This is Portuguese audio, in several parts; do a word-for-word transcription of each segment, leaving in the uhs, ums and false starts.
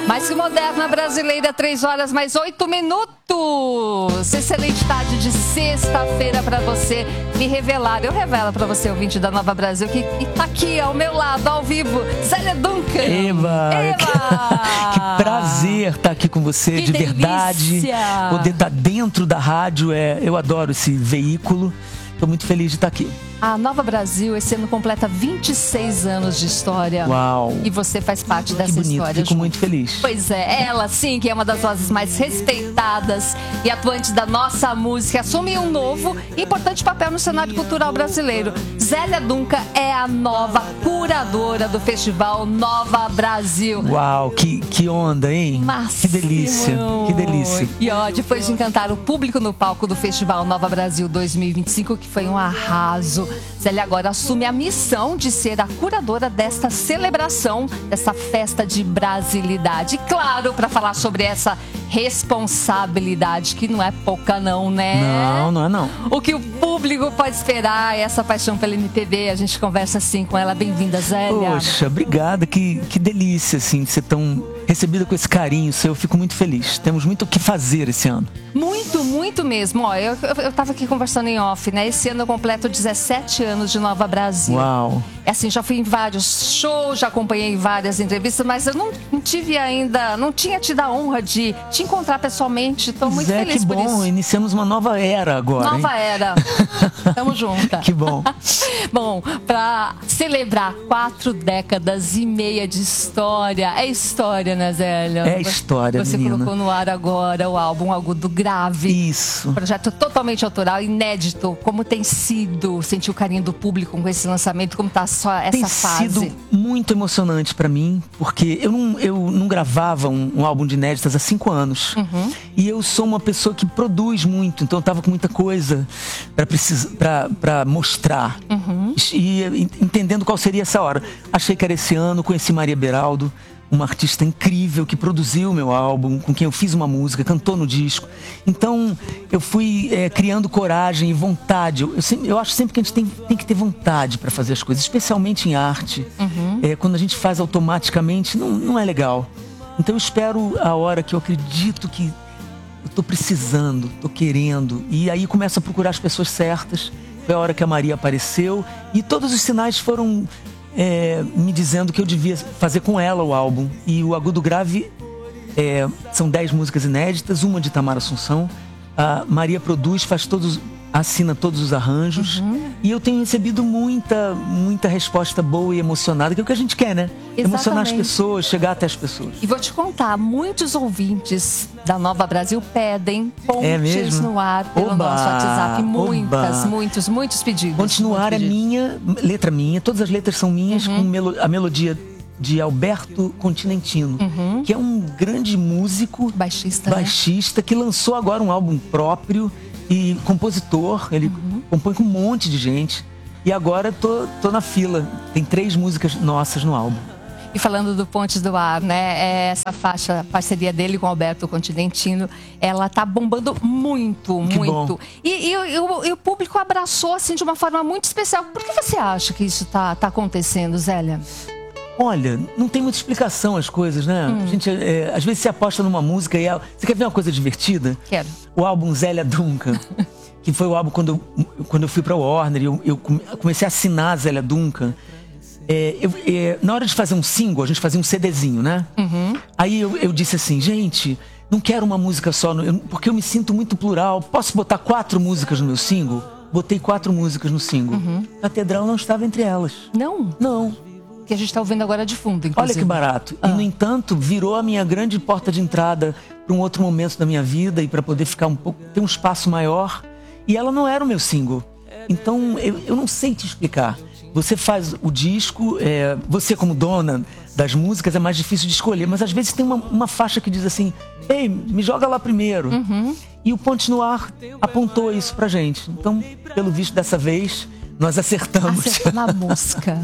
Mais que moderna brasileira, três horas mais oito minutos. Excelente tarde de sexta-feira para você me revelar. Eu revelo para você, ouvinte da Nova Brasil, que está aqui ao meu lado, ao vivo, Zélia Duncan. Eva! Eva! Que prazer estar aqui com você, que de delícia. verdade. Poder estar dentro da rádio, é, eu adoro esse veículo. Estou muito feliz de estar aqui. A Nova Brasil esse ano completa vinte e seis anos de história. Uau! E você faz parte dessa que bonito, história. Fico junto. muito feliz. Pois é, ela sim, que é uma das vozes mais respeitadas e atuantes da nossa música, assume um novo e importante papel no cenário cultural brasileiro. Zélia Duncan é a nova curadora do Festival Nova Brasil. Uau, que, que onda, hein? Máximo. Que delícia, que delícia. E ó, depois de encantar o público no palco do Festival Nova Brasil dois mil e vinte e cinco, que foi um arraso, Zélia agora assume a missão de ser a curadora desta celebração, dessa festa de brasilidade. E claro, para falar sobre essa responsabilidade, que não é pouca não, né? Não, não é não. O que o público pode esperar, essa paixão pela M P B, a gente conversa assim com ela. Bem-vinda, Zélia. Poxa, obrigada, que, que delícia, assim, ser tão recebida com esse carinho seu, eu fico muito feliz. Temos muito o que fazer esse ano. Muito, muito mesmo. Ó, eu, eu, eu tava aqui conversando em off, né? Esse ano eu completo dezessete anos de Nova Brasil. Uau! É assim, já fui em vários shows, já acompanhei várias entrevistas, mas eu não, não tive ainda, não tinha tido a honra de te encontrar pessoalmente. Tô muito Zé, feliz que por bom, isso. iniciamos uma nova era agora. Nova hein? era. Tamo junta. Que bom. Bom, pra celebrar quatro décadas e meia de história, é história, né, Zélia? É história, Você menina. colocou no ar agora o álbum Agudo Grave. Isso. Projeto totalmente autoral, inédito. Como tem sido sentir o carinho do público com esse lançamento? Como tá só essa Tem fase? sido muito emocionante pra mim, porque eu não, eu não gravava um, um álbum de inéditas há cinco anos. Uhum. E eu sou uma pessoa que produz muito, então eu tava com muita coisa pra, precis, pra, pra mostrar. Uhum. E, e entendendo qual seria essa hora. Achei que era esse ano, conheci Maria Beraldo, uma artista incrível que produziu o meu álbum, com quem eu fiz uma música, cantou no disco. Então, eu fui é, criando coragem e vontade. Eu, eu, sempre, eu acho sempre que a gente tem, tem que ter vontade para fazer as coisas, especialmente em arte. Uhum. É, quando a gente faz automaticamente, não, não é legal. Então, eu espero a hora que eu acredito que eu tô precisando, tô querendo. E aí começo a procurar as pessoas certas. Foi a hora que a Maria apareceu. E todos os sinais foram... É, me dizendo que eu devia fazer com ela o álbum. E o Agudo Grave é, são dez músicas inéditas, uma de Tamara Assunção. A Maria produz, faz todos, assina todos os arranjos. Uhum. E eu tenho recebido muita, muita resposta boa e emocionada, que é o que a gente quer, né? Exatamente. Emocionar as pessoas, chegar até as pessoas. E vou te contar, muitos ouvintes da Nova Brasil pedem pontes é mesmo? no ar pelo Oba, nosso WhatsApp. Muitas, oba. muitos, muitos pedidos. Pontes no ar é minha, letra minha, todas as letras são minhas, uhum. com melo, a melodia de Alberto Continentino, uhum. que é um grande músico, baixista, baixista né? que lançou agora um álbum próprio e compositor, ele uhum. compõe com um monte de gente. E agora tô, tô na fila, tem três músicas nossas no álbum. E falando do Pontes do Ar, né? Essa faixa, a parceria dele com o Alberto Continentino, ela tá bombando muito, que muito. Bom. E, e, e, o, e o público abraçou assim de uma forma muito especial. Por que você acha que isso tá, tá acontecendo, Zélia? Olha, não tem muita explicação as coisas, né? Hum. A gente, é, às vezes, se aposta numa música e... Ela... Você quer ver uma coisa divertida? Quero. O álbum Zélia Duncan, que foi o álbum quando eu, quando eu fui pra Warner, eu, eu comecei a assinar Zélia Duncan. É, eu, é, na hora de fazer um single, a gente fazia um CDzinho, né? Uhum. Aí eu, eu disse assim, gente, não quero uma música só, eu, porque eu me sinto muito plural. Posso botar quatro músicas no meu single? Botei quatro músicas no single. Uhum. Catedral não estava entre elas. Não? Não. Que a gente está ouvindo agora de fundo, inclusive. Olha que barato. Ah. E, no entanto, virou a minha grande porta de entrada para um outro momento da minha vida e para poder ficar um pouco, ter um espaço maior. E ela não era o meu single. Então, eu, eu não sei te explicar. Você faz o disco, é, você como dona das músicas é mais difícil de escolher, mas às vezes tem uma, uma faixa que diz assim, ei, me joga lá primeiro. Uhum. E o Pontes no Ar apontou isso pra gente. Então, pelo visto dessa vez, nós acertamos. Acertou na música.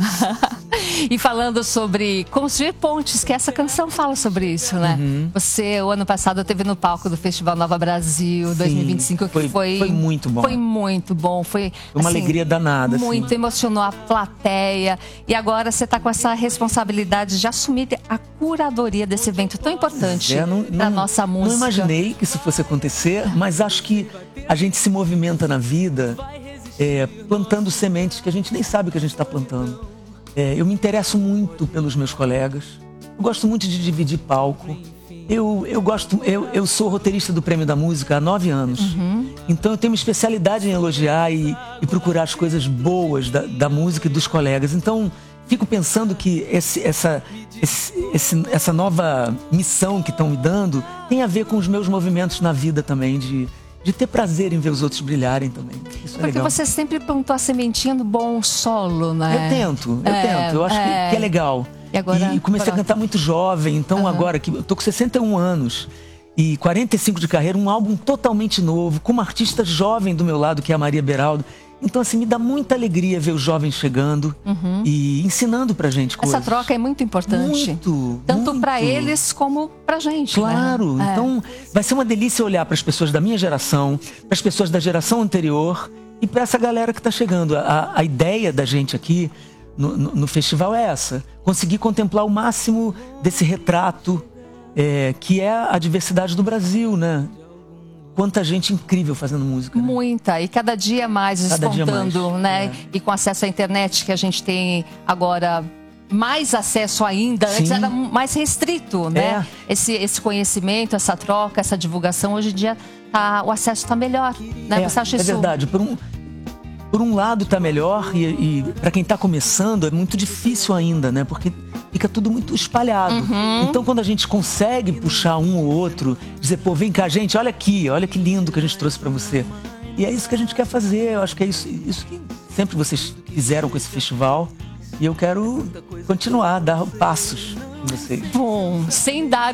E falando sobre construir pontes, que essa canção fala sobre isso, né? Uhum. Você, o ano passado, esteve no palco do Festival Nova Brasil dois mil e vinte e cinco, que foi, foi, foi muito bom. Foi muito bom. Foi, foi uma assim, alegria danada. Muito, assim. Emocionou a plateia. E agora você está com essa responsabilidade de assumir a curadoria desse evento tão importante é, para a nossa música. Não imaginei que isso fosse acontecer, mas acho que a gente se movimenta na vida é, plantando sementes que a gente nem sabe que a gente está plantando. É, eu me interesso muito pelos meus colegas. Eu gosto muito de dividir palco. Eu, eu, gosto, eu, eu sou roteirista do Prêmio da Música há nove anos. Uhum. Então eu tenho uma especialidade em elogiar e, e procurar as coisas boas da, da música e dos colegas. Então fico pensando que esse, essa, esse, esse, essa nova missão que estão me dando tem a ver com os meus movimentos na vida também, de... de ter prazer em ver os outros brilharem também. Isso é Porque legal. você sempre plantou a sementinha do bom solo, né? Eu tento, eu é, tento. Eu acho é. que, que é legal. E, agora, e comecei pronto. a cantar muito jovem. Então uhum. agora, que eu tô com sessenta e um anos e quarenta e cinco de carreira, um álbum totalmente novo, com uma artista jovem do meu lado, que é a Maria Beraldo. Então, assim, me dá muita alegria ver os jovens chegando uhum. e ensinando pra gente coisas. Essa troca é muito importante. Muito, Tanto muito. pra eles como pra gente. Claro. Né? Então, é. vai ser uma delícia olhar para as pessoas da minha geração, para as pessoas da geração anterior e para essa galera que tá chegando. A, a ideia da gente aqui no, no, no festival é essa. Conseguir contemplar o máximo desse retrato é, que é a diversidade do Brasil, né? Quanta gente incrível fazendo música. Né? Muita, e cada dia mais cada espontando, dia mais. né? É. E com acesso à internet que a gente tem agora mais acesso ainda. Sim. Antes era mais restrito, né? É. Esse, esse conhecimento, essa troca, essa divulgação, hoje em dia tá, o acesso está melhor, né? É, Você acha é isso? verdade. Por um, por um lado tá melhor e, e para quem tá começando é muito difícil ainda, né? Porque fica tudo muito espalhado. Uhum. Então, quando a gente consegue puxar um ou outro, dizer, pô, vem cá, gente, olha aqui, olha que lindo que a gente trouxe pra você. E é isso que a gente quer fazer. Eu acho que é isso, isso que sempre vocês fizeram com esse festival. E eu quero continuar, dar passos com vocês. Bom, sem dar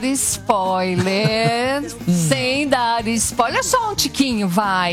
spoiler, sem dar spoiler, só um tiquinho, vai.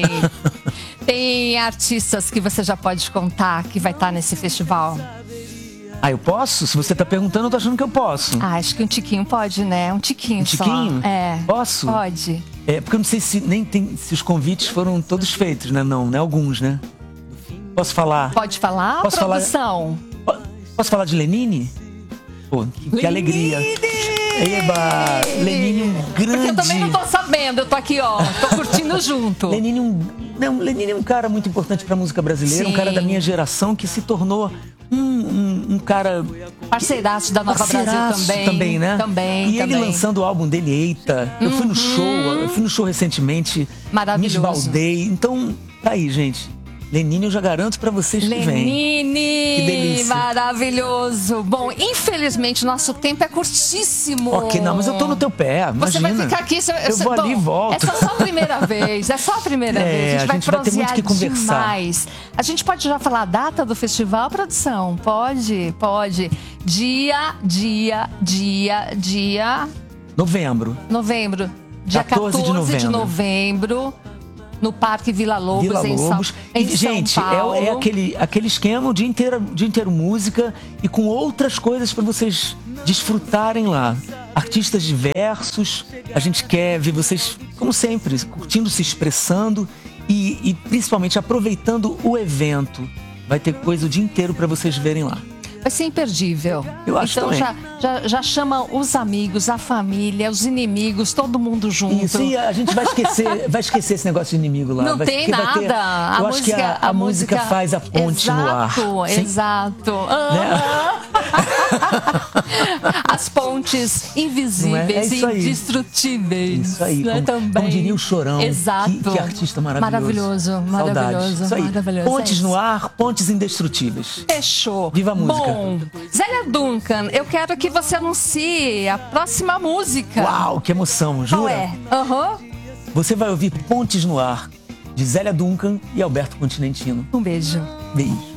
Tem artistas que você já pode contar que vai estar nesse festival? Ah, eu posso? Se você tá perguntando, eu tô achando que eu posso. Ah, acho que um tiquinho pode, né? Um tiquinho, um tiquinho? só. É. Posso? Pode. É, porque eu não sei se nem tem, se os convites foram todos feitos, né? Não, né? Alguns, né? Posso falar? Pode falar, Posso produção? Falar... Posso falar de Lenine? Pô, que, que alegria. Eba! Lenine, um grande... Porque eu também não tô sabendo, eu tô aqui, ó, tô curtindo junto. Lenine, um... Não, Lenine é um cara muito importante pra música brasileira, Sim. um cara da minha geração que se tornou um, um, um cara... Parceiraço da Nova Brasil também. também, né? Também, E também. ele lançando o álbum dele, Eita. Eu fui no show, eu fui no show recentemente. Maravilhoso. Me esbaldei. Então, tá aí, gente. Lenine, eu já garanto pra vocês que vem. Lenine, que delícia. Maravilhoso. Bom, infelizmente, nosso tempo é curtíssimo. Ok, não, mas eu tô no teu pé, imagina. Você vai ficar aqui... Você, eu vou bom, ali e volto. É só a primeira vez, é só a primeira é, vez. A gente, a vai, gente vai ter muito que conversar. Demais. A gente pode já falar a data do festival, produção? Pode, pode. Dia, dia, dia, dia... Novembro. Novembro. Dia quatorze de novembro. de novembro. No Parque Vila Lobos, Vila em, Lobos. São, em e, gente, São Paulo. É, é aquele, aquele esquema o dia inteiro, o dia inteiro música e com outras coisas para vocês desfrutarem lá. Artistas diversos, a gente quer ver vocês, como sempre, curtindo, se expressando e, e principalmente aproveitando o evento. Vai ter coisa o dia inteiro para vocês verem lá. Vai ser imperdível. Eu acho então também. já, já, já chama os amigos, a família, os inimigos, todo mundo junto. Isso, e a gente vai esquecer, vai esquecer esse negócio de inimigo lá. Não vai, tem nada. Ter, eu a acho música, que a, a, a música, música faz a ponte exato, no ar. Exato, exato. Né? As pontes invisíveis é? e É indestrutíveis. Isso aí, né? como, Também. como diria o Chorão. Exato. Que, que artista maravilhoso. Maravilhoso, maravilhoso. Isso aí. Maravilhoso. Pontes é no ar, pontes indestrutíveis. Fechou. Viva a música. Bom, Zélia Duncan, eu quero que você anuncie a próxima música. Uau, que emoção, jura? Qual é? Uhum. Você vai ouvir Pontes no Ar, de Zélia Duncan e Alberto Continentino. Um beijo. Beijo.